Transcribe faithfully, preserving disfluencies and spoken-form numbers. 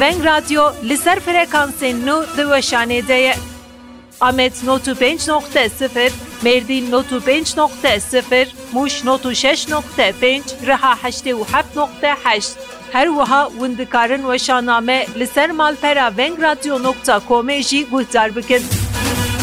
Venk Radyo li ser frekansên nû di weşanê de ye. Amed notû pênc nokta sıfır, Mêrdîn notû pênc nokta sıfır, Mûş notû şeş nokta pênc, Riha heştê û heft nokta heşt. Her wiha hûn dikarin weşaname li ser malpera venk radyo nokta comê jî guhdar bikin.